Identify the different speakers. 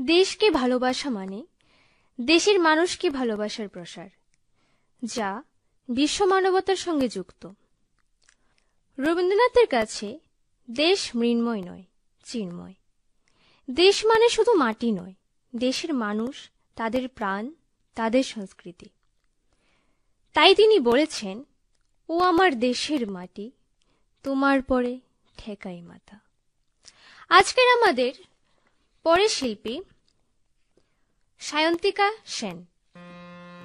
Speaker 1: দেশকে ভালোবাসা মানে দেশের মানুষকে ভালোবাসার প্রসার, যা বিশ্ব মানবতার সঙ্গে যুক্ত। রবীন্দ্রনাথের কাছে দেশ মৃন্ময় নয়, চিন্ময়। দেশ মানে শুধু মাটি নয়, দেশের মানুষ, তাদের প্রাণ, তাদের সংস্কৃতি। তাই তিনি বলেছেন, ও আমার দেশের মাটি, তোমার পরে ঠেকাই মাথা। আজকের আমাদের পরের শিল্পী সায়ন্তিকা সেন।